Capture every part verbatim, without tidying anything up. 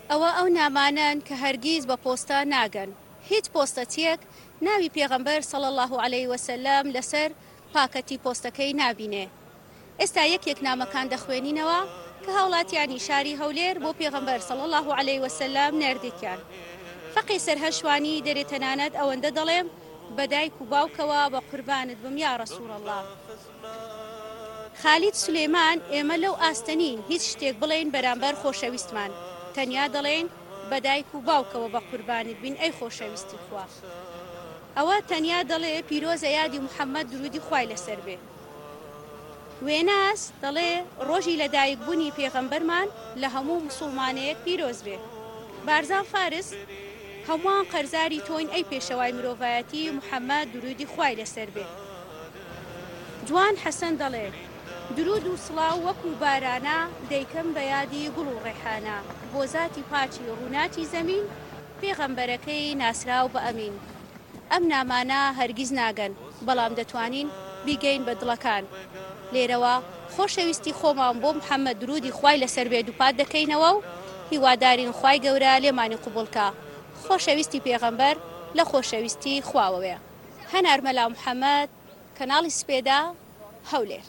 ئەوە ئەو نامانن کە هەرگیز بە پۆستە ناگەن. هیچ پۆستەچیەک ناوی پێغەمبەر صلی الله علیه وسلم لەسەر پاکەتی پۆستەکەی نابینێ. ئێستا یەکێک نامەکان دەخوێنینەوە کە هاوڵاتیانی شاری هەولێر بۆ پێغەمبەر صلی الله علیه وسلم نێردێکیان. فەقی سەرهەشوانی دەرێ تەنانەت ئەوەندە دەڵێم بە دایک و باوکەوە بە قوربانت بم یا ڕەسوول الله. خالید سولێمان ئێمە لەو ئاستەنین هیچ شتێک بڵێن بەرامبەر خۆشەویستمان، تەنیا دەڵێن بە دایک و باوکەوە بە قوربانت بین ئەی خۆشەویستی خوا. ئەوە تەنیا دەڵێ پیرۆزە یادی محەممەد درودی خوای لەسەر بێ. وێناس دەڵێ ڕۆژی لەدایک بوونی پێغەمبەرمان لە هەموو موسڵمانەیەک پیرۆز بێ. بارزان فارس هەمووان قەرزاری تۆین ئەی پێشەوای مرۆڤایەتی محەممەد درودی خوای لەسەر بێ. جوان حەسەن دەڵێ درود و سڵاو وەکو بارانە دەیکەم بە یادی گوڵ و ڕێحانە بۆ زاتی پاچی ڕووناتی زەمین پێغەمبەرەکەی ناسراو بە ئەمین. ئەم نامانە هەرگیز ناگەن بەڵام دەتوانین بیگەین بە دڵەکان. لێرەوە خۆشەویستی خۆمان بۆ محەممەد درودی خوای لەسەر بێ دووپات دەکەینەوە و هیوادارین خوای گەورە لێمانی قوبوڵکە. خۆشەویستی پێغەمبەر لە خۆشەویستی خواوەوەیە. هەنار مەلا محەممەد، کەناڵی سپێدا، هەولێر.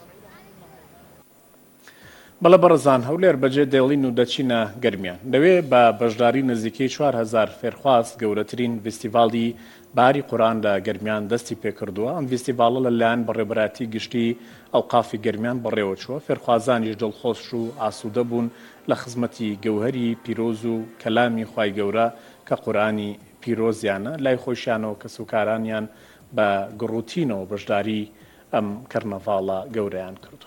بەڵە بەڕزان هەولێر بەجێ دێڵین و دەچینە گەرمیان. دەوێ بە بەشداری نزیکەی چوار هەزار فێرخواست گەورەترین فستیڤاڵی باری قورآن لە گەرمیان دەستی پێکردووە. ئەم فستیڤاڵە لەلایەن بەڕێبەراتی گشتی ئەوقافی گەرمیان بەڕێوە چووە. فێرخوازانیش دڵخۆش و ئاسوودە بوون لە خزمەتی گەوهەری پیرۆز و کەلامی خوای گەورە کە قورآنی پیرۆزیانە. لای خۆشیانەوە کە سوکارانیان بە گڕوتینەوە بەشداری ئەم کەرنەڤاڵە گەورەیان کردووە.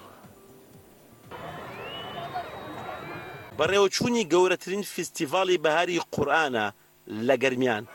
بەڕێوەچوونی گەورەترین فستیڤاڵی بەهاری قورئانە لە گەرمیان.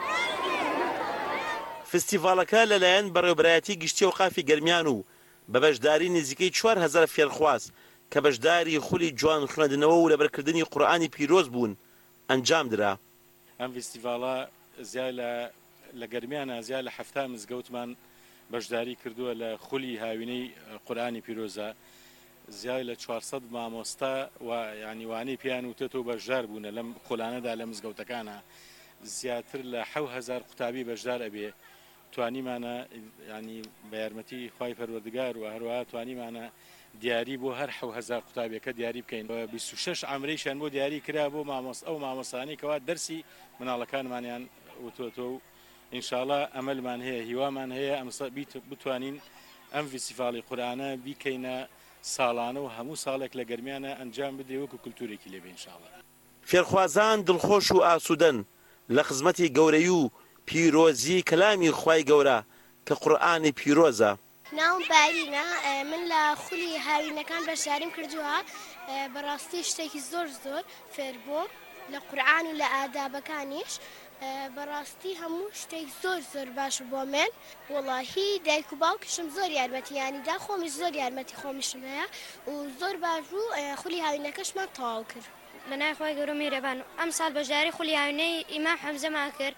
فستیڤاڵەکە لەلایەن بەڕێوەبەرایەتی گشتی ئەوقافی گەرمیان و بە بەشداری نزیکەی چوار هەزار فێرخواست کە بەشداری خولی جوان خوێندنەوە و لەبەرکردنی قورئانی پیرۆز بوون ئەنجام درا. ئەم فستیڤاڵە زیای لە گەرمیانە زیای لە هەفتا مزگەوتمان بەشداری کردووە لە خولی هاوینەی قورئانی پیرۆزە. زیای لە چوارسەد مامۆستا و یعنی وانەی پیان وتێتەوە بەشدار بوونە لەم خۆلانەدا لە مزگەوتەکانە. زیاتر لە حەو هەزار قوتابی بەشدار ئەبێ. توانیمانە ینی بە یارمەتی خوای پەروەردگار و هەروەها توانیمانە دیاری بۆ هەر حەو هەزار قوتابیەکە دیاری بکەین. بیست و شەش ئامرەیشیان بۆ دیاری کرا بۆ مامۆس ئەو مامۆسانی کەوا دەرسی مناڵەکانمانیان وتۆتەوە و ئینشاڵڵا ئەمەلمان هەیە هیوامان هەیە ئەمسا بتوانین ئەم فستیڤاڵی قورئانە بیکەینە ساڵانە و هەموو ساڵێک لە گەرمیانە ئەنجام بدرێ وەکو کولتورێکی لێبێ ئینشاڵڵا. فێرخوازان دڵخۆش و ئاسوودەن لە خزمەتی گەورەی و پیرۆزی کەلامی خوای گەورە کە قورئانی پیرۆزە. ناوم بارینە، من لە خولی هاوینەکان بەشداریم کردووە. بەڕاستی شتێکی زۆر زۆر فێر بووم لە قورئان و لە ئادابەکانیش. بەڕاستی هەموو شتێک زۆر زۆر باش بۆ من. وەڵاهی دایک و باوکشم زۆر یارمەتییانیدا، خۆمیش زۆر یارمەتی خۆمیشم هەیە و زۆر باش بوو. خولی هاوینەکەشمان تەواو کرد. بەنای خوای گەورە میهرەبان ئەم ساڵ بەشداری خولی هاوینەی ئیمام حەمزەمان کرد.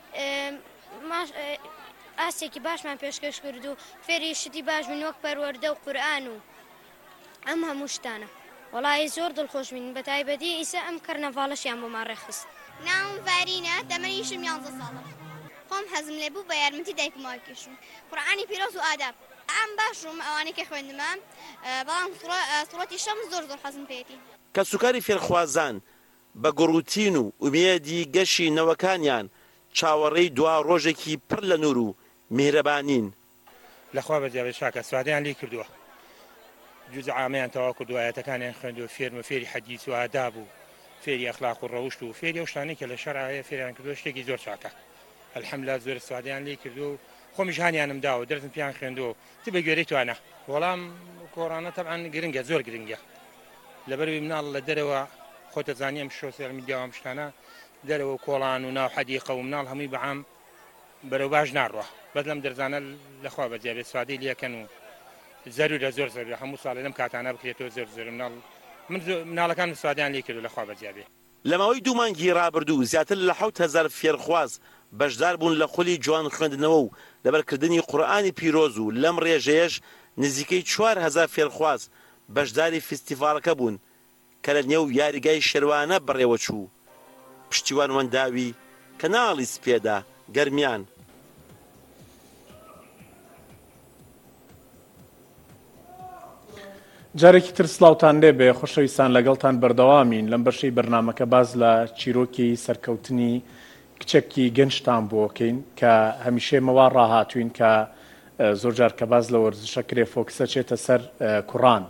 ئاسێکی باشمان پێشکەش کرد و فێری شتی باش بووین وەک پەروەردە و قورئان و ئەم هەموو شتانە. وەڵاهی زۆر دڵخۆش بووین بە تایبەتی ئیسا ئەم کەرنەڤاڵەشیان بۆمان ڕێخست. ناوم ڤارینە، تەمەنیشم یانزە ساڵە. خۆم حەزم لێ بوو بە یارمەتی دایک و باوکیشم قورئانی پیرۆز و ئاداب. ئەم باشم ئەوانەی کە خوێندمە، بەڵام سوڕەتی شەم زۆر زۆر حەزم پێێتی. کە سوکاری فێرخوازان بە گڕوتین و ئومێدی گەشی نەوەکانیان چاوەڕێی دوا ڕۆژێکی پڕ لە نور و میهرەبانین. لەخوا بەجێبێ شاکە سوادیان لێ کردووە، جوزە عامیان تەواو کردو، ئایەتەکانیان خوێندووە، فێرمە فێری حەدیث و ئاداب و فێری ئەخلاق و ڕەوشت و فێری ئەو شتانەی کە لە شەرعایە فێریان کردووە، شتێکی زۆر چاکە. ئەلحەمدولیلا زۆر سوادیان لێ کردو و خۆمیش هانیانم داوە، دەرسم پیان خوێندووە. تی بە گوێرەی توانە. وەڵام کۆڕانە تەبعاً گرنگە، زۆر گرنگە. لەبەرەوەی مناڵ لە دەرەوە خۆتە زانیم سۆسیال میدیاوام شتانە دەرەوە کۆڵان و ناو حەدیقە و مناڵ هەمووی بەعام بەرەو باش ناڕوە. بەس لەم دەرزانە لەخوا بەجێبێ سوادەی لێکەن و زەرورە زۆر زەرورە هەموو ساڵە لەم کاتانە بکرێتەوە زۆر زۆر مناڵ من مناڵەکان سوادیان لێ کردو لەخوا بەجێبێ. لە ماوەی دوو مانگی ڕابردوو زیاتر لە حەوت هەزار فێرخواز بەشدار بوون لە خولی جوان خوێندنەوە و لەبەرکردنی قورئانی پیرۆز و لەم ڕێژەیەش نزیکەی چوار هەزار فێرخواز بەشداری فستیڤاڵەکە بوون کە لە نێو یاریگای شێروانە بەڕێوە چوو. پشتیوانمان داوی کەناڵی سپێدا گەرمیان. جارێکی تر سلااوان لێ بێ خۆشەویستان لەگەڵتان بەردەوامین لەم بەشەی بەرنمەکە باز لە چیرۆکی سەرکەوتنی کچێکی گەنجتان بۆکەین کە هەمیشێمەوە ڕاهاتوین کە زۆر جار کە باز لە وەرزشە کرێ فۆکسە چێتە سەر کوڕان.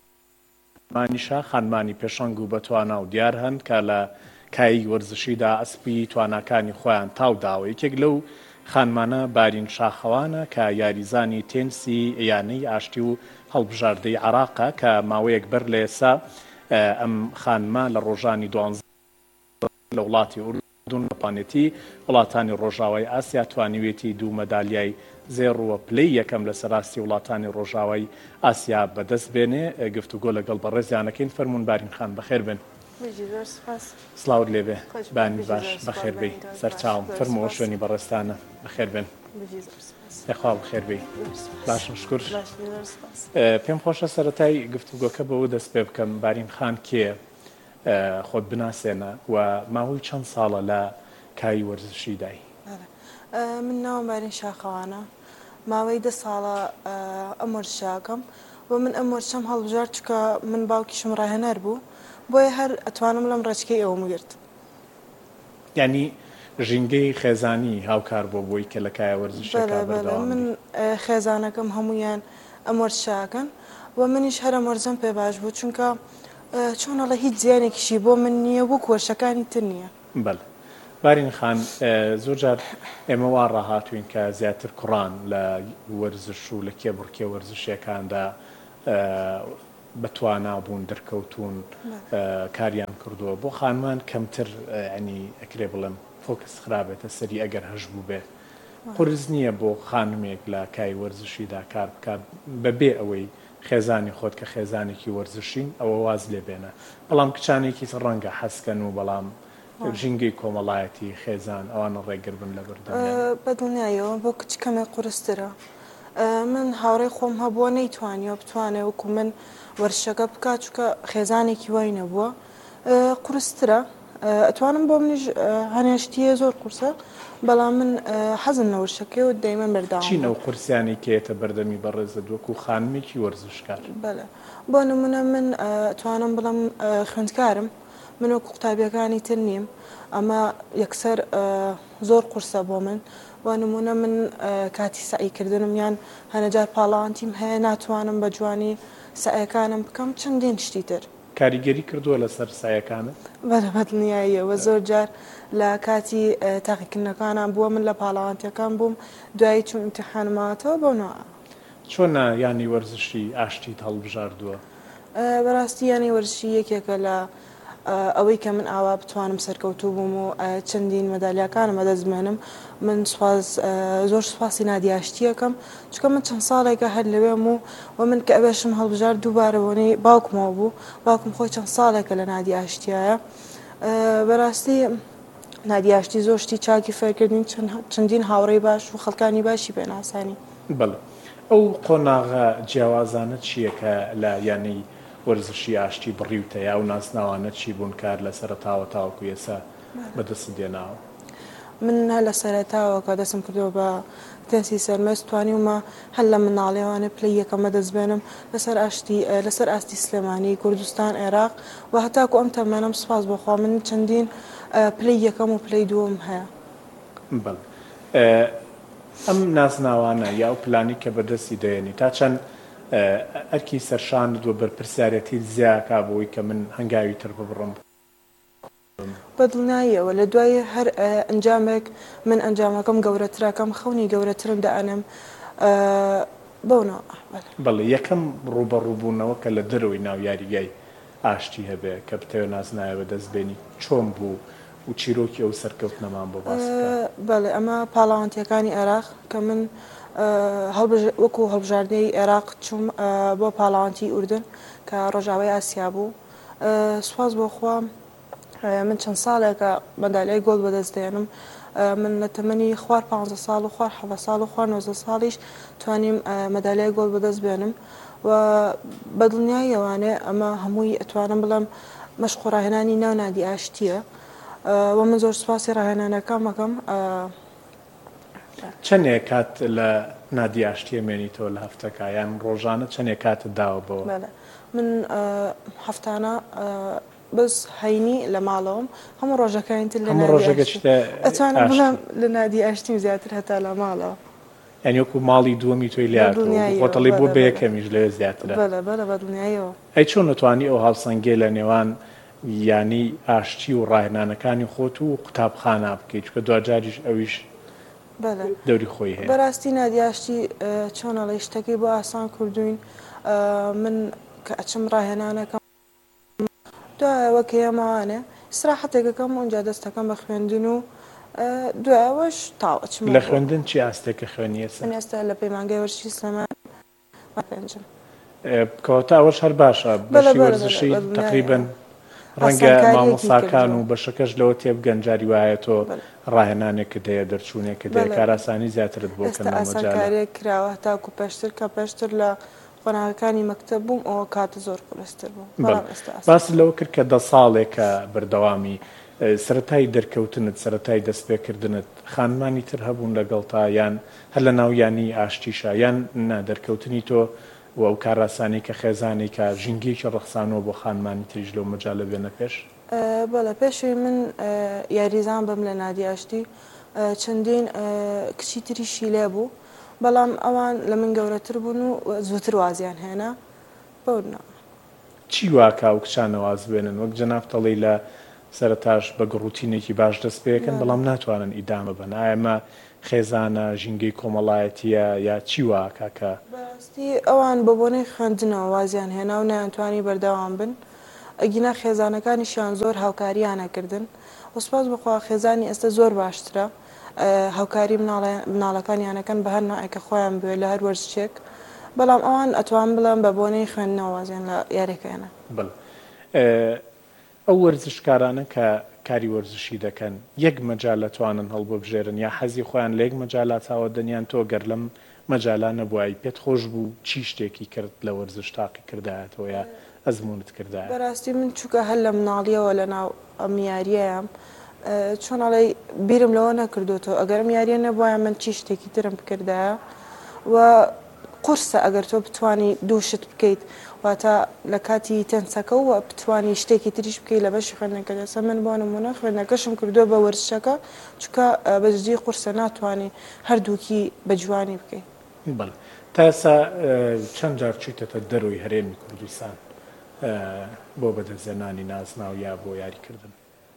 مانیشە خانمانی پێشەنگ و بەتوانە و دیار هەن کە لە کایی وەرزشیدا ئەسپی تواناکانی خۆیان تاو داوە. یەکێک لەو خانمانە بارین شاخەوانە کە یاریزانی تێنسی یانەی ئاشتی و هەڵبژاردەی عراقە کە ماوەیەک بەر لە ئێسا ئەم خانمە لە ڕۆژانی دوانزە لە وڵاتی ئوردون بەپانێتی وڵاتانی ڕۆژاوای ئاسیا توانیوێتی دوو مەدالیای زێڕوە پلەی یەکەم لە سەراستی وڵاتانی ڕۆژاوای ئاسیا بەدەست بێنێ. گفتوگۆ لەگەڵ بەڕێزیانەکەین فەرمونون بارین خان بەخێر بن. سلااوت لێبێ بانی باش بەخێر بێ سەرچاوم فەرمەوە شوێنی بەڕێستانە بەخێر بن. خوا بخێر بێ باشم شکر. پێم خۆشە سەرەتای گفتوگۆکە بەوە دەست پێ بکەم بارین خان کێ خۆت بناسێنە و ماوەی چەند ساڵە لە کایی وەرزشی دای؟ من ناوم بارین شاخەوانە ماوەی دە ساڵە ئەم وەرزشاکەم و من ئەم وەرزشەم هەڵبژار چکە من باوکیشم ڕاهێنەر بوو بۆیە هەر ئەتوانم لەم ڕێچکەی ئەوەم گرت. یعنی ژینگەی خێزانی هاوکار بۆ بۆی کە لە کایە وەرزشەکە بەردەوام من خێزانەکەم هەمویان ئەم وەرزشاکەن و منیش هەرم وەرزەم پێ باش بوو چونکە چۆنەڵە هیچ زیانێکیشی بۆ من نییە وەک وەرزشەکانی تر نییە. بەڵێ بارین خان زۆر جار ئێمە وا ڕاهاتوین کە زیاتر کوڕان لە وەرزش و لە کێبڕکێ وەرزشیەکاندا بەتوانا بوون دەرکەوتون کاریان کردووە بۆ خانمان کەمتر ئەنی ئەکرێ بڵێم فۆکس خراپێتە سەری ئەگەر هەش بوو بێ قورس نییە بۆ خانمێک لە کای وەرزشیدا کار بکات بەبێ ئەوەی خێزانی خۆت کە خێزانێکی وەرزشین ئەوە واز لێ بێنە بەڵام کچانێکی ڕەنگە حەسکەن و بەڵام ژینگەی کۆمەڵایەتی خێزان ئەوانە ڕێگر بن لە بەردەمیان بەدڵنیایەوە بۆ کچکەمێک قورسترە. من هاوڕێی خۆم هەبووە نەیتوانیەوە بتوانێ وەکو من وەرزشەکە بکات چکە خێزانێکی وای نەبووە قورسترە. ئەتوانم بۆ منیش هەنێشتیە زۆر قورسە بەڵام من حەزم لە وەرزشەکەی و دەیمە بەرداوام. چی نەو قورسیانی کێتە بەردەمی بەڕێزت وەکو خانمێکی وەرزشکار؟ بەڵێ بۆ نمونە من ئەتوانم بڵم خوێندکارم من وەکو قوتابیەکانی تر نیم ئەمە یەکسەر زۆر قورسە بۆ من بۆ نمونە من کاتی سعیکردنم یان هەنەجار پاڵاوانتیم هەیە ناتوانم بە جوانی سعیەکانم بکەم چەندین شتی تر. کاریگەری کردووە لەسەر سایەکانت؟ بەڵێ بەدڵنیاییەوە زۆر جار لە کاتی تاقیکردنەکانان بووە من لە پاڵاوانتیەکان بووم دوایی چون ئیمتیحانماتەوە بۆنەوە. چۆنە یانی وەرزشی ئاشتیت هەڵبژاردووە؟ بەڕاستی یانی وەرزشی یەکێکە لە ئەوەی کە من ئاوا بتوانم سەرکەوتوو بووم و چەندین مەدالیاکانم بەدەستمێنم من زۆر سوپاسی نادیاشتیەکەم چکە من چەند ساڵێکە هەر لەوێم و و من کە ئەبێشم هەڵبژار دووبارەوەنی باوکمەوە بوو باوکم خۆی چەند ساڵێکە لە نادیاشتیایە. بەڕاستی نادیاشتی زۆر شتی چاکی فێرکردین چەندین هاوڕێی باش و خەڵکانی باشی پێناسانی. بەڵێ ئەو قۆناغە جیاوازانە چییە کە لە یانەی وەرزشی ئاشتی بڕیوتە یا و ناسناوانە چی بوون کار لە سەرەتاوە تاوەکو ئێسا بەدەست دێناوە؟ من هە لە سەرەتاوە کە دەستم کردەوە بە تەنسی سەرمەست توانیومە هەر لە مناڵێوانە پلەی یەکەمە دەستبێنم لەسەر ئاشتی لەسەر ئاستی سلێمانی کوردستان عێراق و هەتاکو ئەم تەمەنم سپاس بەخوا من چەندین پلەی یەکەم و پلەی دووەم هەیە. بەڵێ ئەم ناسناوانە یا ئەو پلانی کە بەدەستی دێنی تا چەند ئەرکی سەرشاند و بەرپرسیارەتی زیاکا بۆی کە من هەنگاوی تر ببڕم بەدڵنیاییەوە لە دوای هەر ئەنجامێک من ئەنجامەکەم گەورەترەکەم خەونی گەورەترم دائەنم بەونەوە. بەڵێ یەکەم ڕوبەڕووبوونەوە کە لە دەرەوەی ناو یاریگای ئاشتی هەبێ کە بتەوە نازنایە بەدەست بێنی چۆن بوو و چیرۆکی ئەو سەرکەوتنەمان بۆ باس بکە؟ بەڵێ ئەمە پاڵاوانتیەکانی عێراق کە من وەکو هەڵبژاردنەی عێراق چووم بۆ پاڵاوانتی ئوردن کە ڕۆژاوای ئاسیا بوو. سوپاس بۆخوا من چەند ساڵێکە مەدالیای گۆڵ بەدەست دێنم من لە تەمەنی خوار پانزە ساڵ و خوار حەڤە ساڵ و خوار نۆزدە ساڵیش توانیم مەدالیای گۆڵ بەدەست بێنم و بەدڵنیاییەوانێ ئەمە هەمووی ئەتوانم بڵێم مەشق ڕاهێنانی ناو نادی ئاشتیە و من زۆر سوپاسی ڕاهێنانەکان مەکەم. چەندێک کات لە نادی ئاشتیە مێنیتەوە لە هەفتەکە یان ڕۆژانە چەندێک کاتت داوە بەوە؟ من هەفتانە بەس هەینی لە ماڵەوەم هەموو ڕۆژەکانتر لە ئەتوانم بڵێم لە نادی ئاشتیم زیاتر هەتا لە ماڵەوە. یعنی وەکو ماڵی دووەمی تۆی لاتەوە خۆتەڵی بۆ بە یەکەمیش لەوێ زیاترە. بەڵێ بەڵێ بە دنیایەوە. ئەی چۆن نەتوانی ئەو هەڵسەنگێ لە نێوان ینی ئاشتی و ڕاهێنانەکانی خۆت و قوتابخانە بکەیت چکە دوجاریش ئەویش دەوری خۆی هەیە. بەڕاستی نادی ئاشتی چۆنەڵی شتەکەی بۆ ئاسان کردوین من کە ئەچم ڕاهێنانەکەم دوایەوە کە ئێمەوانێ ئیسراحەتێکەکەم اونجا دەستەکەم بە خوێندن و دوایەوەش تاوەچم لە خوێندن چی ئاستێکە خوێنیێسە؟ ئێستا لە پەیمانگەی وەرزشی سلێمان پێنجم. کەواتە ئەوەش هەر باشە بەشی وەرزشی تقریبەن ڕەنگە مامۆساکان و بەشەکەش لەوە تێبگەن جاری وایە تۆ ڕاهێنانێکت هەیە دەرچوونێکت هەیە کاراسانی زیاترت بۆ ئاسانکاریەک کراوە تاکو پێشتر کە پێشتر لە قۆناغەکانی مەکتەب بووم ئەوە کاتە زۆر قولستر بوو. باس لەوە کرد کە دە ساڵێکە بەردەوامی سەرەتای دەرکەوتنت سەرەتای دەستپێکردنت خانمانی تر هەبوون لەگەڵ تا یان هەر لە ناویانی ئاشتیشە یان نا دەرکەوتنی تۆ و ئەو کاراسانی کە خێزانی کە ژینگەیەکی ڕەخسانەوە بۆ خانمانی تریش لەو مەجالە بێنە پێش؟ بەڵێ پێشوی من یاریزان بم لە نادی ئاشتی چەندین کچی تریشی لێ بوو بەڵام ئەوان لە من گەورەتر بوون و زووتر وازیان هێنا بەورنا. چی واکە و کچانەواز بێنن وەک جەنابتەڵی لە سەرەتاش بە گڕوتینێکی باش دەست پێەکەن بەڵام ناتوانن ئیدامە بن ئایمە خێزانە ژینگەی کۆمەڵایەتیە یا چی واکە کە بەستی ئەوان بە بۆنەی خوێندنەوە وازیان هێنا و نەیانتوانی بەردەوام بن ئەگینا خێزانەکانیشیان زۆر هاوکاریانەکردن وسپاس بخوا خێزانی ئێستا زۆر باشترە هاوکاری مناڵەکانیانەکەن بە هەر نائێکە خۆیان بوێ لە هەر وەرزشێک بەڵام ئەوان ئەتوان بڵێن بە بۆنەی خوێندنەوە وازیان لە یاریەکەیانە. ئەو وەرزشکارانە کە کاری وەرزشی دەکەن یەک مەجال دەتوانن هەڵبۆ بژێرن یا حەزی خۆیان لە یەک مەجالا چاوە دەنیان تۆ گەر لەم مەجالا نەبووای پێت خۆش بوو چی شتێکی کرد لە وەرزش تاقی کردایەتەوە یا ئەزمونت کردایە؟ بەڕاستی من چووکە هەر لە مناڵیەوە لە ناو ئەمیاریەیەم چۆنەڵی بیرم لەوە نەکردوتەوە ئەگەرم یاریە نەبووایە من چی شتێکی ترم بکردایە و قورسە ئەگەر تۆ بتانی دووشت بکەیت واتە لە کاتی تەنسەکە و بتانی شتێکی تریش بکەیت لە بەشی خوێندنەکە دەسە من بۆ نمونە خوێندنەکەشم کردووە بە وەرزشەکە چونکە بەجددی قورسە ناتوانانی هەردووکی بە جوانی بکەیت. بەڵێ تا ئێستا چەند جار چیتەتە دەرۆی هەرێمی کوردستان بۆ بەدەستهێنانی نازناو یا بۆ یاریکردن؟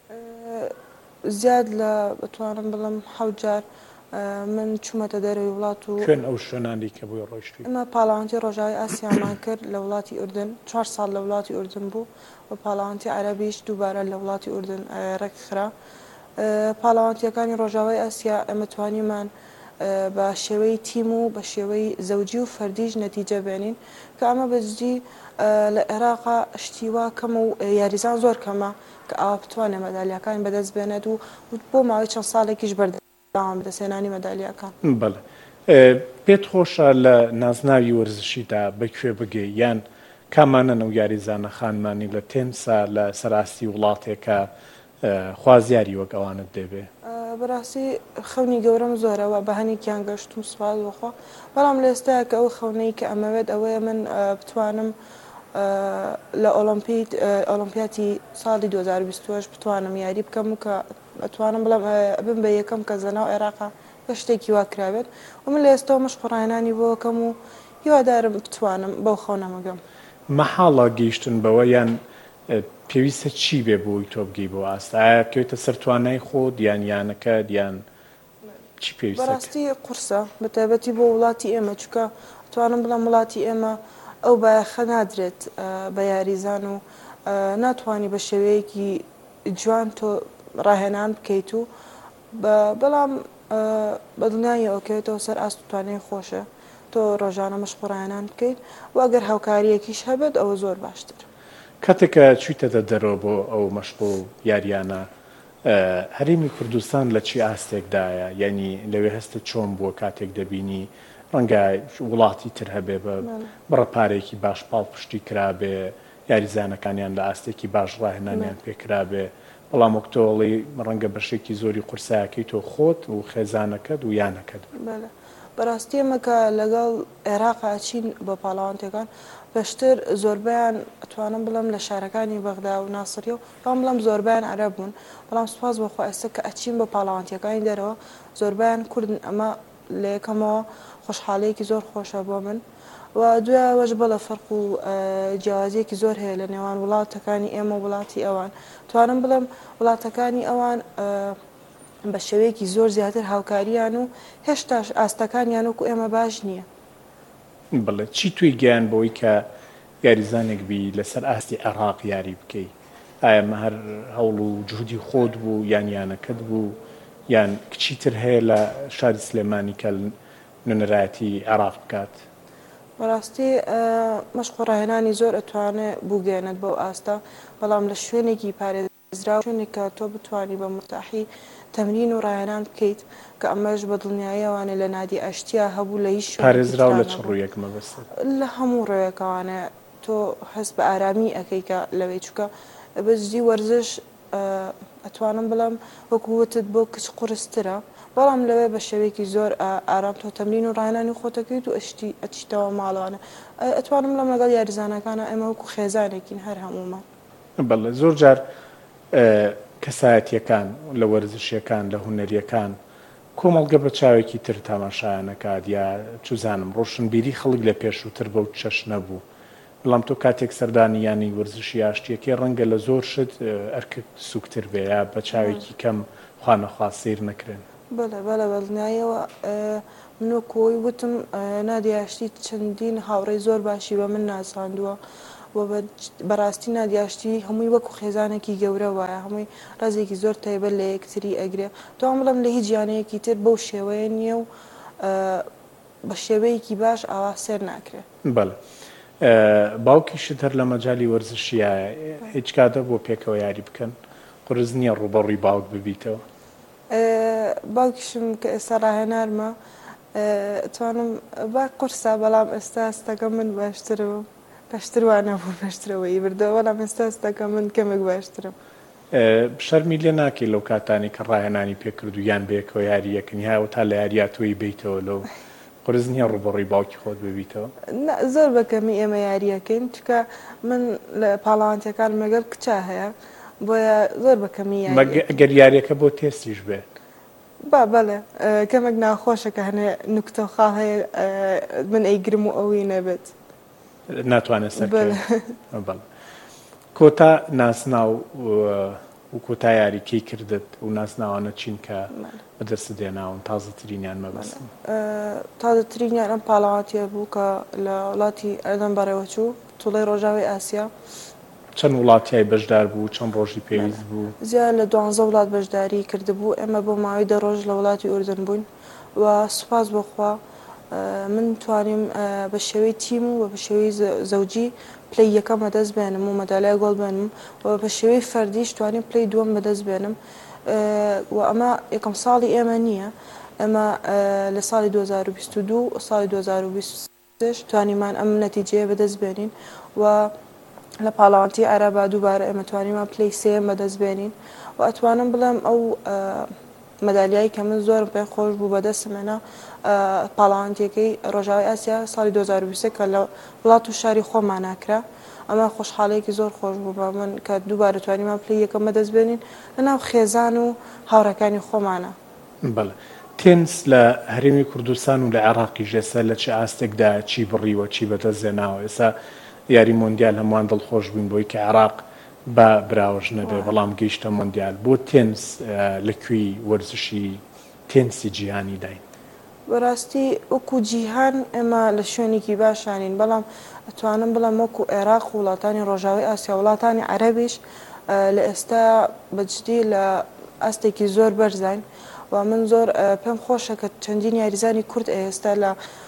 زیاد لە بتوانم بڵم حەوت جار من چوومەتە دەرەوەی وڵات و خوێن ئەو شوێنانی کە بۆی ڕۆیشتووی؟ ئەمە پاڵاوانتی ڕۆژاوی ئاسیامان کرد لە وڵاتی ئوردن چوار ساڵ لە وڵاتی ئوردن بوو و پاڵاوانتی عەرەبیش دووبارە لە وڵاتی ئوردن ڕێکخرا. پاڵاوانتیەکانی ڕۆژاوای ئاسیا ئەمە توانیمان بە شێوەی تیم و بە شێوەی زەوجی و فەردیش نەتیجە بێنین کە ئەمە بەجددی لە عێراقا شتیوا کەم و یاریزان زۆر کەمە کە ئاوا بتوانێت مەدالیاکان بەدەست بێنێت و بۆ ماوەی چەند ساڵێکیش بەردەوام بدەسێنانی مەدالیاکان. بەڵێ پێت خۆشە لە نازناوی وەرزشیدا بەکوێ بگەی یان کامانە نەو یاریزانە خانمانی لە تێنسا لە سەراستی وڵاتێکە خوازیاری وەک ئەوانت دەبێ؟ بەڕاستی خەونی گەورەم زۆرەوە بە هەنێکیان گەشتم سوپاس بخوا بەڵام لە ئێستاکە ئەو خەونەی کە ئەمەوێت ئەوەیە من بتوانم لە ئۆلۆمپیاتی ساڵی دوو هەزار و بیست و هەشت بتوانم یاری بکەم و کە ئەتوانم بڵم بم بە یەکەم کە زەناو عێراقا بە شتێکی وا کراوێت و من لە ئێستا مەشق ڕاهێنانی بۆکەم و هیوادارم بتوانم بەو خەونەمەگەم. مەحاڵە گەیشتن بەوە یان پێویستە چی بێ بۆی تۆ بگەی بۆ ئاستا ئایا بکەوێتە سەر توانای خۆت یان یانەکە دیان چی پێویستە؟ بەڕاستی قورسە بەتایبەتی بۆ وڵاتی ئێمە چونکە توانم بڵم وڵاتی ئێمە ئەو بایەخە نادرێت بە یاریزان و ناتوانانی بە شێوەیەکی جوان تۆ ڕاهێنان بکەیت و بەڵام بە دنیای ئەوکەوێتەوە سەر ئاست و توانای خۆشە تۆ ڕۆژانە مەشق ڕاهێنان بکەیت و ئەگەر هاوکاریەکیش هەبێت ئەوە زۆر باشتر. کاتێکە چوویتەتە دەرەوە بۆ ئەو مەشق و یاریانە هەرێمی کوردستان لە چی ئاستێکدایە یعنی لەوێ هەستە چۆن بووە کاتێک دەبینی ڕەنگە وڵاتی تر هەبێ بە بڕەپارێکی باش پاڵ پشتی کرابێ یاریزانەکانیان لە ئاستێکی باش ڕاهێنانیان پێکرابێ بەڵام وەک تۆڵی ڕەنگە بەشێکی زۆری قورسایەکەی تۆ خۆت و خێزانەکەت و یانەکەت بەڕاستی ئەمە کە لەگەڵ عێراقا چین بە پاڵەوانتەکان بەشتر زۆربیان ئەتوانم بڵم لە شارەکانی بەغدا و ناسریە و بەڵام بڵم زۆربیان عەرەب بوون بەڵام سوپاس بەخوا ئێستا کە ئەچین بە پاڵەوانتیەکانی دەرەوە زۆربیان کوردن ئەمە لە یەکەمەوە خۆشحاڵەیەکی زۆر خۆشە بۆ من و دوایەوەش بەڵە فەرق و جیاوازیەکی زۆر هەیە لە نێوان وڵاتەکانی ئێمە وڵاتی ئەوان توانم بڵم وڵاتەکانی ئەوان بە شێوەیەکی زۆر زیاتر هاوکاریان و هێشتاش ئاستەکانیان وەکو ئێمە باش نییە. بڵێ چی توی گیان بۆی کە یاریزانێک بی لەسەر ئاستی عێراق یاری بکەی؟ ئایا مە هەر هەوڵ و جوودی خۆت بوو یان یانەکەت بوو یان کچیتر هەیە لە شاری سلێمانی کە نوێنەرایەتی عێراق بکات؟ بەڕاستی مەشقڕاهێنانی زۆر ئەتوانێت بووگەێنێت بەو ئاستا بەڵام لە شوێنێکی پارێزرا شوێنێک کە تۆ بتوانی بە مرتاحی تەمرین و ڕاهێنان بکەیت کە ئەمەش بە دڵنیاییەوانێ لە نادی ئەشتیا هەبوو لە هیچ پارێزرا و لە چ ڕوویەک مەبەست لە هەموو ڕێیەکەوانە تۆ هەست بە ئارامی ئەەکەی کە لەوەی چووکە بەجددی وەرزش ئەتوانم بڵم وەکووتت بۆ کچ قورسترە بەڵام لەوێ بە شێوەیەکی زۆر ئارام تۆ تەمرین و ڕاهێنانی خۆتەکەیت و ئەشتی ئەچیتەوە ماڵوانە ئەتوانم لەم لەگەڵ یاریزانەکانە ئێمە وەکو خێزانێکین هەر هەمومان. بەڵێ زۆر جار کەسایەتیەکان لە وەرزشیەکان لە هونەریەکان کۆمەڵگە بە چاوێکی تر تاماشایانەکات یا چوزانم ڕۆشنبیری خەڵک لە پێشووتر بەو چەش نەبوو بەڵام تۆ کاتێک سەردانی یانی وەرزشی یاشتیەکەی ڕەنگە لە زۆر شت ئەرکت سوکتر بێ یا بە چاوێکی کەم خوانەخوا سیر نەکرێن. بەڵێ بەڵێ بەڵنایەوە منۆ کۆی وتم نادیاشتی چەندین هاوڕێی زۆر باشی بە من ناساندووە و بەڕاستی نادیاشتی هەمووی وەکو خێزانێکی گەورە وایە هەمووی ڕازێکی زۆر تایبەت لە یەکتری ئەگرێ توان بڵم لە هیچ جیانەیەکی تر بەو شێوەیە نییە و بە شێوەیەکی باش ئاوا سێر ناکرێت. بەڵێ باوکیشت هەر لە مەجای وەرزشیە هیچ کاتە بۆ پێکەوە یاری بکەن قرس نییە ڕوبەڕووی باوک ببیتەوە؟ باوکیشم کە ئێستا ڕاهێنارمە توانم با قورسا بەڵام ئێستا ئەستەکە من باشترەوە باشتروانە بوو باشترەوەی بردەوە بەڵام ئێستا ئەستەکە من کەمێک باشترم. شەرمی لێ ناکەی لەو کاتانی کە ڕاهێنانی پێکرد و یان بێکەوە یاری یەکنی هاوە تا لە یاریاتۆی بیتەوە لەو قرس نییە ڕوبەڕووی باوکی خۆت ببیتەوە؟ زۆر بەکەمی ئێمە یاریەکەین چکە من لە پاڵەوانتیەکان مەگەر کچا هەیە بۆیە زۆر بەکەمی ئەگەر یاریەکە بۆ تێستیش بێت با بەڵێ کەمێک ناخۆشە کە هەنێ نوکتە و خاڵ هەیە من ئەیگرم و ئەوی نەبێت ناتوانێت سەر کۆتا ناسناو و کۆتا یاریکەی کردت و ناسناوانە چین کە بەدەست دێناون تازەترینیان مەبەستن؟ تازەترینیان ئەم پاڵەواتیە بوو کە لە وڵاتی ئەردەم بەڕێوەچوو توڵەی ڕۆژاوی ئاسیا. چەند وڵاتیای بەشدار بوو چەند ڕۆژی پێویست بوو؟ زیاد لە دوانزە وڵات بەشداری کردبوو ئێمە بۆ ماوەی دە ڕۆژ لە وڵاتی ئوردن بووین و سوپاس بەخوا من توانیم بە شێوەی تیم و بە شێوەی زەوجی پلەی یەکەم بەدەست بێنم و مەدالیای گۆڵ بێنم و بە شێوەی فەردیش توانیم پلەی دووەم بەدەست بێنم و ئەمە یەکەم ساڵی ئێمە نییە ئەمە لە ساڵی دوو هەزار و بیست و دوو و ساڵی دوو هەزار و بیست و سێ توانیمان ئەم نەتیجەیە بەدەست بێنین و لە پاڵاوانتی عەرەبا دووبارە ئێمە توانیمان پلەی سێم بەدەست بێنین و ئەتوانم بڵێم ئەو مەدالیایی کە من زۆرم پێ خۆش بوو بەدەستمێنە پاڵاوانتیەکەی ڕۆژاوی ئاسیا ساڵی دوو هەزار و بیست کە لە وڵات و شاری خۆمان ناکرا ئەمە خۆشحاڵەیەکی زۆر خۆش بوو بە من کە دووبارە توانیمان پلەی یەکەم بەدەست بێنین لەناو خێزان و هاوڕەکانی خۆمانە. بەڵێ تێنس لە هەرێمی کوردستان و لە عێراقی ژێسە لە چه ئاستێکدا چی بڕیوە چی بەدەستێناوە ئێستا یاری مۆندیال هەمووان دڵخۆش بووین بۆی کە عێراق بە براوەژ نەبێ بەڵام گەیشتە مۆندیال بۆ تێنس لەکوێی وەرزشی تێنسی جیهانی داین؟ بەڕاستی وەکو جیهان ئێمە لە شوێنێکی باشانین بەڵام ئەتوانم بڵم وەکو عێراق و وڵاتانی ڕۆژاوی ئاسیا وڵاتانی عەرەبیش لە ئێستا بەجددی لە ئاستێکی زۆر بەرزین و من زۆر پێم خۆشە کە چەندین یاریزانی کورد ئێستا لە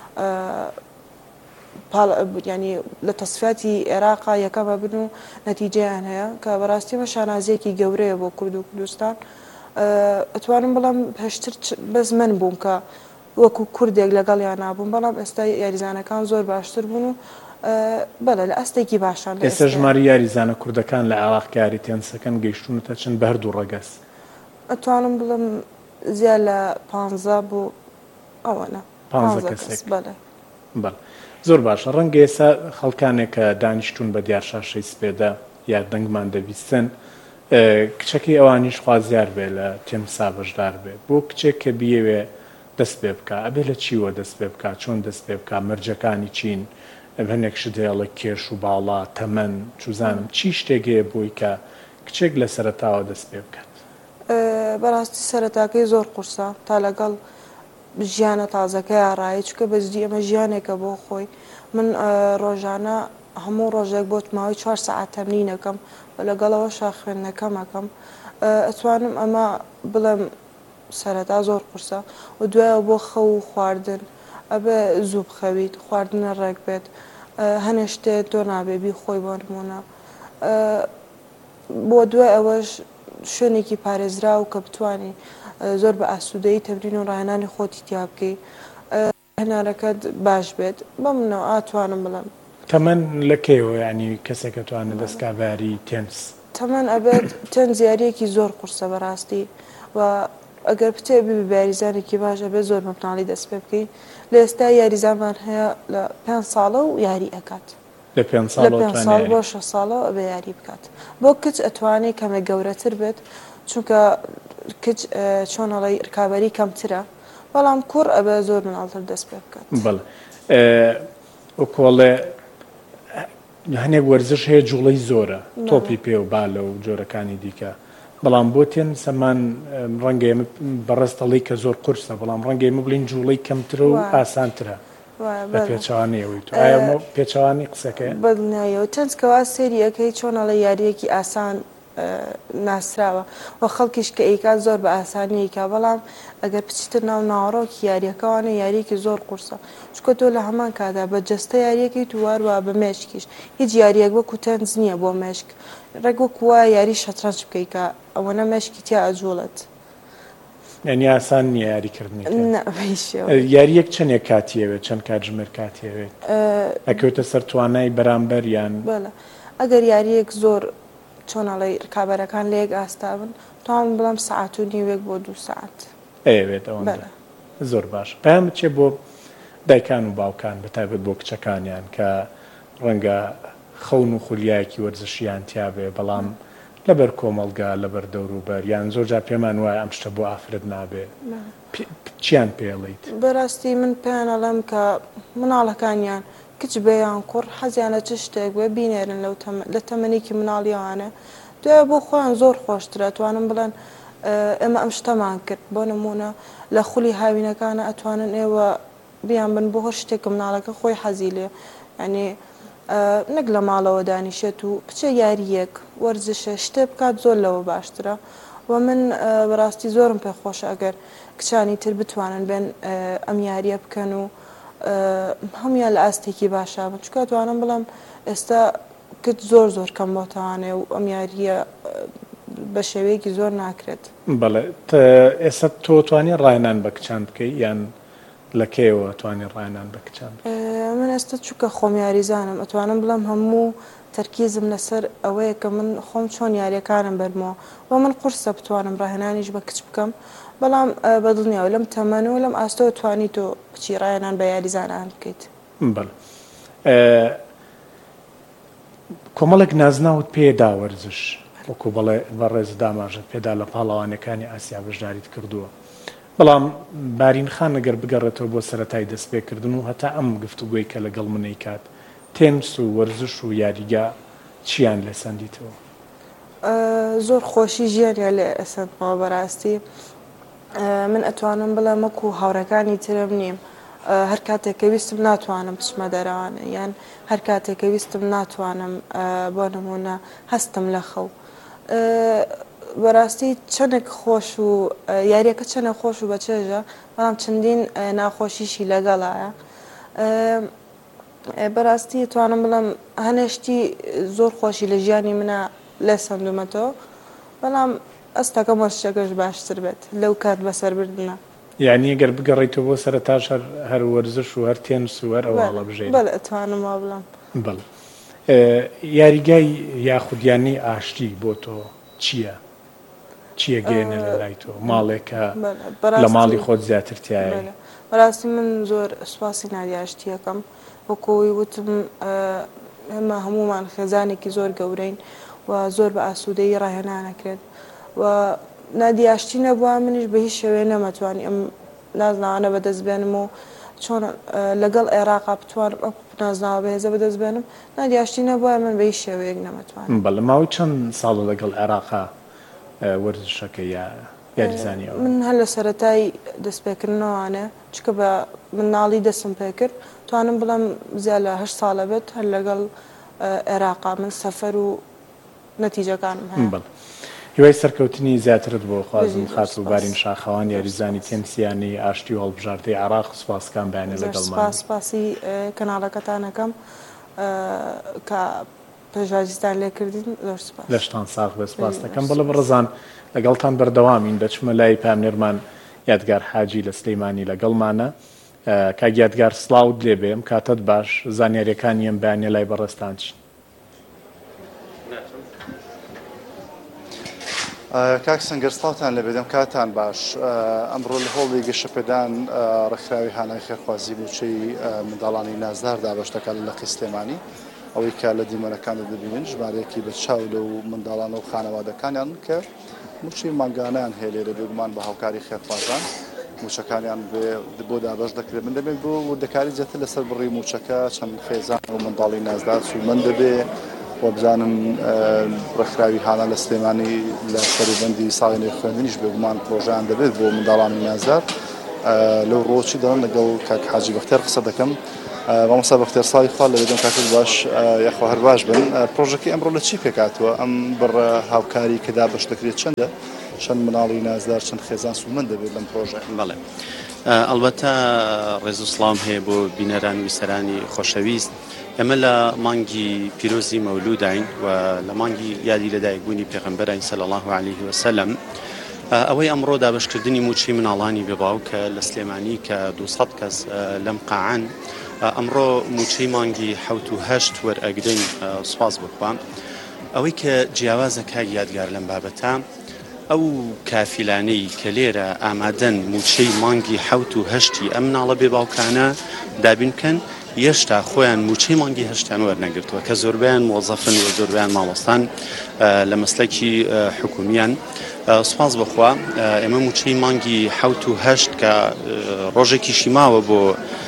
ینی لە تەسفیاتی عێراقا یەکەمە بن و نەتیجەیان هەیە کە بەڕاستی مە شانازیەکی گەورەیە بۆ کورد و کوردستان. ئەتوانم بڵم پێشتر بەس من بووم کە وەکو کوردێک لەگەڵیان نابووم بەڵام ئێستا یاریزانەکان زۆر باشتر بوون و بەڵێ لە ئەستێکی باشان ئێستا ژماری یاریزانە کوردەکان لە عێراق یاری تێنسەکەن گەیشتونەتە چەند بە هەردوو ڕەگەس ئەتوانم بڵم زیاد لە پانزە بۆ ئەوەنە پانزە کەسێک بەڵێ بەڵ زۆر باشە ڕەنگە ئێستا خەڵکانێک کە دانیشتون بە دیارشاشەی سپێدا یا دەنگمان دەبیستن کچەکەی ئەوانیش خوازیار بێ لە تێمسا بەشدار بێت بۆ کچێک کە بیەوێ دەست پێ بکە ئەبێ لە چیوە دەست پێ بکە چۆن دەست پێ بکە مەرجەکانی چین هەنێک شدێڵە کێش و باڵا تەمەن چوزانم چی شتێکەیە بۆی کە کچێک لە سەرەتاوە دەست پێ بکات بەڕاستی سەرەتاکەی زۆر قورسە تا لەگەڵ ژیانە تازەکەی ئاڕایی چکە بەزدی ئەمە ژیانێکە بۆ خۆی من ڕۆژانە هەموو ڕۆژێک بۆ ماوەی چوار سەعات تەمرینەکەم لەگەڵەوەشا خوێندنەکەمەکەم ئەتوانم ئەمە بڵێم سەرەتا زۆر قورسە و دوایە بۆ خەو و خواردن ئەبێ زوو بخەویت خواردنە ڕێک بێت هەنێ شتێت تۆ نابێبی خۆی بۆ نمونە بۆ دوای ئەوەش شوێنێکی پارێزرا و کە بتوانانی زۆر بە ئاسوودەی تەمرین و ڕاهێنانی خۆتی تیا بکەی هەنارەکەت باش بێت بە منەوە ئاتوانم بڵم تەمەەن لەکەیەوە ینی کەسێکە توانە دەستکاباری تێنس تەمەەن ئەبێت تەن زیارەیەکی زۆر قورسە بەڕاستی و ئەگەر پتێبی بەیاریزانێکی باشە بێت زۆر مەبناڵی دەست پێ بکەی لە ئێستا یاریزانمان هەیە لە پێنج ساڵە و یاری ئەکات لە پێنج ساڵ بۆ شە ساڵەوە ئەبێ یاری بکات بۆ کچ ئەتوانێت کەمە گەورەتر بێت چونکە کچ چۆنەڵی ڕکابەری کەمترە بەڵام کوڕ ئەبێ زۆر مناڵتر دەست پێ بکات بەڵێ ئەو کۆڵێ هەنێک وەرزش هەیە جوڵەی زۆرە تۆپی پێ و بالە و جۆرەکانی دیکە بەڵام بۆ تێن سەمان ڕەنگە ئێمە بەڕێستەڵی کە زۆر قورسە بەڵام ڕەنگە ئێمە بڵین جوڵەی کەمترە و ئاسانترە بە پێچوانەوەی تو ئایا پێچوانی قسەکەی بەدنایەوە چەندکەوا سێریەکەی چۆنەڵە یاریەکی ئاسان ناسراوە و خەڵکیش کە ئەیکات زۆر بە ئاسانییکە بەڵام ئەگەر بچیتر ناو ناوەڕۆکی یاریەکەوانە یاریەکی زۆر قورسە چکە تۆ لە هەمان کادا بە جەستە یاریەکەی توواروە بە مێشکیش هیچ یاریەک وەکو تەنز نییە بۆ مێشک ڕێک وەکووە یاری شەترەنج بکەیکە ئەوەنە مێشکی تیا ئەجوڵێت یعنی ئاسان نییە یاریکردنی یاریەک چەندێک کاتیەوێت چەند کاتژمێر کاتیەوێت ئەکەوتە سەر توانای بەرامبەر یان ئەگەر یاریەک زۆر چۆنەڵی ڕکابەرەکان لێک ئاستابن تاوان بڵام سەعات و نیوێک بۆ دوو سەعات ئەوێت ئەوە زۆر باش پێیان بچێ بۆ دایکان و باوکان بەتایبەت بۆ کچەکانیان کە ڕەنگە خەون و خولیایەکی وەرزشیان تیاابێ بەڵام لەبەر کۆمەڵگا لەبەر دەوروبەر یان زۆرجار پێمان وایە ئەم شتە بۆ ئافرەت نابێ چیان پێڵیت بەڕاستی من پێیانەڵێم کە مناڵەکانیان کچ بەیان کوڕ حەزیانە چ شتێک بێ بینێرن لە تەمەنێکی مناڵیانە دوای بۆ خۆیان زۆر خۆشترە توانم بڵێن ئێمە ئەم شتەمان کرد بۆ نمونە لە خولی هاوینەکانە ئەتوانن ئێوە بیان بن بۆ هەر شتێک مناڵەکە خۆی حەزی لێ ینی نەک لە ماڵەوە دانیشێت و بچە یاریەک وەرزشە شتێ بکات زۆر لەوە باشترە و من بەڕاستی زۆرم پێخۆشە ئەگەر کچانی تر بتوانن بێن ئەم یاریە بکەن و هەمویان لە ئاستێکی باشە بن چکە توانم بڵم ئێستا کت زۆر زۆر کەم بۆتەوانێ و ئەم یاریە بە شێوەیەکی زۆر ناکرێت بەڵێ ئێستا تۆ توانی ڕاینان بە کچان بکەی یان لەکەیەوە توانی ڕاینان بە کچان من ئێستا چووکە خۆم یاریزانم ئەتوانم بڵم هەموو تەرکیزم لەسەر ئەوەیە کە من خۆم چۆن یاریەکانم بەرمەوە و من قورسە بتوانم ڕاهێنانیش بە کچ بکەم بەڵام بەدڵنیاوە لەم تەمەن و لەم ئاستەوە توانی تۆ بچی ڕایەنان بە یاریزانان بکەیت بڵ کۆمەڵێک نازناوت پێدا وەرزش وەکو بەڵێ بەڕێز داماژت پێدا لە پاڵەوانەکانی ئاسیا بەشداریت کردووە بەڵام بارین خان ئەگەر بگەڕێتەوە بۆ سەرەتای دەستپێکردن و هەتا ئەم گفتوگوی کە لەگەڵ منەی کات تێنس و وەرزش و یاریگا چیان لێ سەندیتەوە زۆر خۆشی ژیانیا لێ ئەسەندمەوە بەڕاستی من ئەتوانم بڵێم وەکو هاوڕەکانی ترم نیم هەر کاتێککە ویستم ناتوانم بچمە دەرەوانە یان هەر کاتێککە ویستم ناتوانم بۆ نمونە هەستم لە خەو بەڕاستی چەندێک خۆش و یاریەکە چەنە خۆش و بەچێژە بەڵام چەندین ناخۆشیشی لەگەڵایە بەڕاستی توانم بڵم هەنێشتی زۆر خۆشی لە ژیانی منە لێ سندومەتەوە بەڵام ئەستەکە مۆشتەکەش باشتر بێت لەو کات بەسەربردنە یعنی ئەگەر بگەڕێیتەوە بۆ سەرەتاش هەر وەرزش و هەر تێنس و هەر ئەوواڵە بژێت بەڵێ ئەتوانم وا بڵم بەڵێ یاریگای یاخودیانی ئاشتی بۆ تۆ چییە؟ چییە گەێنە لە لای تۆ ماڵێکە لە ماڵی خۆت زیاترتیایە؟ بەڕاستی من زۆر سوپاسی نادی ئاشتیەکەم وەکۆی وتم ئێمە هەمومان خێزانێکی زۆر گەورەین و زۆر بە ئاسوودەیی ڕاهێنانەکرێت و نادی ئاشتی نەبووە منیش بە هیچ شێوێ نەمەتوانی ئەم نازناوانە بەدەست بێنم و چۆن لەگەڵ عێراقا بتوانم ئەو نازناوە بەهێزە بەدەست بێنم نادی ئاشتی نەبووە من بە هیچ شێوەیەک نەمەتوانم. بەڵێ ماوەی چەند ساڵە لەگەڵ عێراقا وەرزشەکە یا یاریزانی ئەوە؟ من هەر لە سەرەتای دەستپێکردنەوەوانێ چکە بە مناڵی دەستم پێ کرد توانم بڵم زیاد لە هەشت ساڵە بێت هەر لەگەڵ عێراقا من سەفەر و نەتیجەکانم هەیە. هیوای سەرکەوتنی زیاترت بۆ خوازم خات و بارین شاخەوان یاریزانی تێنسیانی ئاشتی و هەڵبژاردەی عێراق سوپاسکان بەیانێ لەگەڵمان. سپاسی کەناڵەکەتانەکەم کە پێشواجیتان لێکردین زۆر سپاس. لەشتان ساغ بە سپاس دەکەم. بەڵێ بەڕێزان لەگەڵتان بەردەوامین دەچمە لای پامنێرمان یادگار حاجی لە سلەیمانی لەگەڵمانە. کاک یادگار سڵاوت لێ بێم کاتت باش زانیاریەکانی ئەم بەیانێ لای بەڕێستان چین؟ کاک سەنگەر سڵاوتان لێ بێدەم کاتان باش. ئەمڕۆ لە هۆڵی گەشەپێدان ڕێکخراوی هانای خێرخوازی موچەی منداڵانی نازدار دابەشتەکان لە لەقی سلێمانی ئەوەی کە لە دیمەنەکاندا دەبینن ژمارەیەکی بە چاو لەو منداڵانە و خانەوادەکانیان کە موچەی مانگانیان هەیە لێرە بێگومان بە هاوکاری خێرخوازان موچەکانیان بۆ دابەش دەکرێت. من دەبێت بۆ وردەکاری جێتر لەسەر بڕی موچەکە چەند خێزان و منداڵی نازدار سومەند دەبێ و بزانم ڕێکخراوی هانا لە سلێمانی لە سەروبەندی ساڵی نوێی خوێندنیش بێگومان پرۆژەیان دەبێت بۆ منداڵانی نازدار. لەو ڕۆچی دەڵێن لەگەڵ کاک حاجی بەختیار قسە دەکەم. مامۆستا بەختیار سڵاوی خوا لە بێدەم کاکت باش یاخوا هەر باش بن. پرۆژەکەی ئەمڕۆ لە چی پێکاتوە؟ ئەم بڕە هاوکاری کە دابەش دەکرێت چەندە؟ چەند مناڵی نازدار چەند خێزان سومەند دەبێت لەم پرۆژە؟ بەڵێ ئەلبەتە ڕێز و سڵام هەیە بۆ بینەران ویسەرانی خۆشەویست. ئەمە لە مانگی پیرۆزی مەولودین و لە مانگی یادی لەدایکبوونی پێغەمبەرین صلی الله علیه وسلم ئەوەی ئەمڕۆ دابەشکردنی موچەی مناڵانی بێباو کە لە سلێمانی کە دووسەد کەس لەم قاعان ئەمڕۆ موچەی مانگی حەوت و هەشت وەرئەگرین سوپاس بخوام. ئەوەی کە جیاوازەکە یادگار لەم بابەتە ئەو کافیلانەی کە لێرە ئامادەن موچەی مانگی حەوت و هەشتی ئەم مناڵە بێباوکانە دابین بکەن یەشتا خۆیان موچەی مانگی هەشتیان وەرنەگرتووە کە زۆربیان مۆزەفن و زۆربیان ماڵۆستان لە مەسلەکی حکومیان. سوپاس بخوا ئێمە موچەی مانگی حەوت و هەشت کە ڕۆژێکیشی ماوە بۆ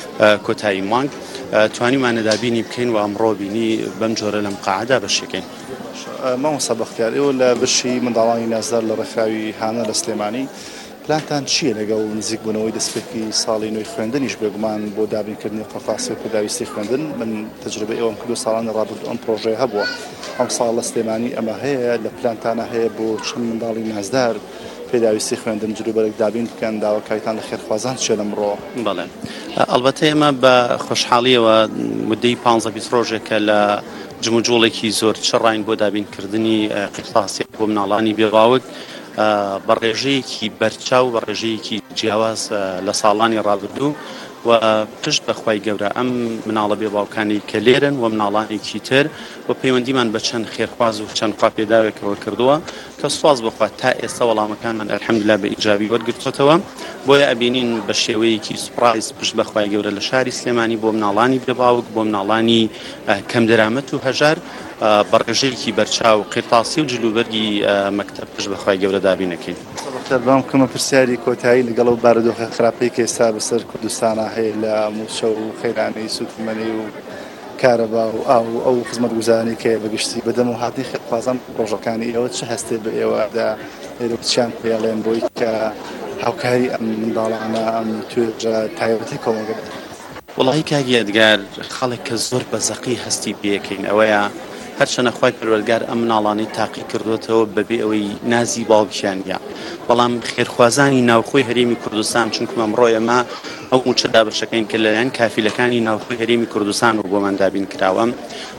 کۆتایی مانگ توانیمانە دابینی بکەین و ئەمڕۆ بینی بەم جۆرە لەم قاعدا بەشەکەین. مامۆستا بەختیار ئێوە لە بەشی منداڵانی نازدار لە ڕێکخراوی هانە لە سلێمانی پلانتان چییە لەگەڵ نزیک بوونەوەی دەستپێکی ساڵی نوێی خوێندنیش بێگومان بۆ دابینکردنی قەفاسی و پێداویستی خوێندن؟ من تەجربە ئێوەم کردو ساڵانی ڕابردوو ئەم پرۆژەیە هەبووە. ئەم ساڵ لە سلێمانی ئەمە هەیە لە پلانتانە هەیە بۆ چەند منداڵی نازدار پێداویستی خوێندن جلوبەرێک دابین بکەن داواکاریتان لە خێرخوازان چێ لەمڕۆ؟ بەڵێ ئەلبەتە ئێمە بە خۆشحاڵیەوە مدەی پانزە بیست ڕۆژێکە لە جموجۆڵێکی زۆر چڕین بۆ دابینکردنی قیرتاسی بۆ مناڵانی بێباوک بە ڕێژەیەکی بەرچاو بە ڕێژەیەکی جیاواز لە ساڵانی ڕابردوو و پشت بەخوای گەورە ئەم مناڵە بێباوکانی کە لێرن و مناڵانێکی تر و پەیوەندیمان بە چەند خێرخواز و چەند خواپێداوێکەوە کردووە کە سوپاس بخوا تا ئێستا وەڵامەکانمان ئەلحەمدولیلا بە ئیجابی وەرگرتوتەوە. بۆیە ئەبینین بە شێوەیەکی سوپڕایز پشت بەخوای گەورە لە شاری سلێمانی بۆ مناڵانی بێباوک بۆ مناڵانی کەم دەرامەت و هەژار بەڕێژەیەکی بەرچاو قیرتاسی و جلوبەرگی مەکتەب پشت بەخوای گەورە دابینەکەین. بەم کەمە پرسیاری کۆتایی لەگەڵ ئەو بارودۆخە خراپەی کە ئێستا بەسەر کوردستانە هەیە لە موچە و خێرانەی سوتمەنی و کارەبا و ئاو ئەو خزمەتگوزارانی کە بەگشتی بەدەم و هاتی خێرخوازان پرۆژەکانی ئێوە چه هەستێ بە ئێوەدا لێرە چیان پێڵێن بۆی کە هاوکاری ئەم منداڵانە ئەم توێژە تایبەتی کۆمەڵگە؟ وڵی کاک یادگار خەڵک کە زۆر بەزەقی هەستی پێەکەین ئەوەیە هەرچەنە خوای پەروەردگار ئەم مناڵانەی تاقی کردوێتەوە بەبێ ئەوەی نازی باوکیانە بەڵام خێرخوازانی ناوخۆی هەرێمی کوردستان چونکە ئەمڕۆ ئێمە ئەو موچە دابەشەکەین کە لەلایەن کافیلەکانی ناوخۆی هەرێمی کوردستان و بۆمان دابین کراوە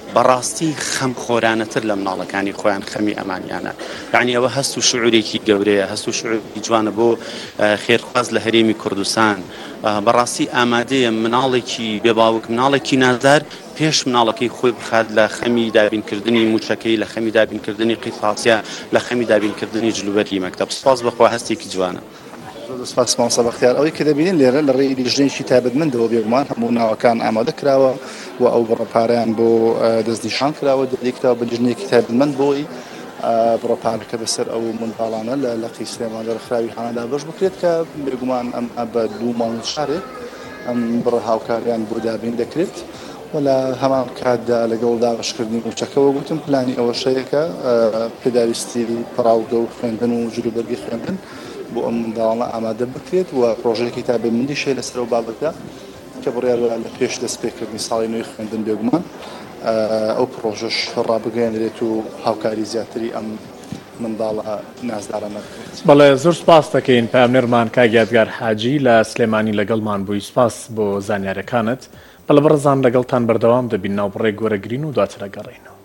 بەڕاستی خەم خۆرانەتر لە مناڵەکانی خۆیان خەمی ئەمانیانە یعنی ئەوە هەست و شعورێکی گەورەیە هەست و شعورێکی جوانە بۆ خێرخواز لە هەرێمی کوردستان بەڕاستی ئامادەیە مناڵێکی بێباوک مناڵێکی نازدار پێش مناڵەکەی خۆی بخات لە خەمی دابینکردنی موچەکەی لە خەمی دابینکردنی قیساسیە لە خەمی دابینکردنی جلوبەری مەکتەب سپاس بەخوا هەستێکی جوانە سپاس مامۆستا بەختیار ئەوەی کە دەبینین لێرە لە ڕێی لیژنەیەکی تایبەتمەندەوە بێگومان هەموو ناوەکان ئامادە کراوە و ئەو بڕەپارەیان بۆ دەستنیشان کراوە دەریکتەوە بە لیژنەیەکی تایبەتمەند بۆی بڕەپارەکە بەسەر ئەو منداڵانە لە قی سلێمان لە ڕێکخراوی خانەدا بەش بکرێت کە بێگومان ئەم بە دوو ماڵ شارێک ئەم بڕە هاوکاریان بۆ دابین دەکرێت و لە هەمان کاتدا لەگەڵ داڕشکردنی موچەکەەوە گوتم پلانی ئەوە شەیەکە پێداویستی پڕاوگە و خوێندن و جلوبەرگی خوێندن بۆ ئەم منداڵانە ئامادە بکرێت و پرۆژەیەکی تایبەتمەندی شێ لەسەر و بابەتدا کە بڕیار لە پێش دەستپێکردنی ساڵی نوێی خوێندن بێگومان ئەو پرۆژەش ڕابگەێنرێت و هاوکاری زیاتری ئەم منداڵە نازدارانە بکرێت. بەڵێ زۆر سپاس دەکەین پامنێرمان کاگیادگار حاجی لە سلێمانی لەگەڵمان بووی سپاس بۆ زانیاریەکانت بەڵە بەڕزان لەگەڵتان بەردەوام دەبین ناوبڕێک گۆرەگرین و دواتر ئەگەڕێینەوە.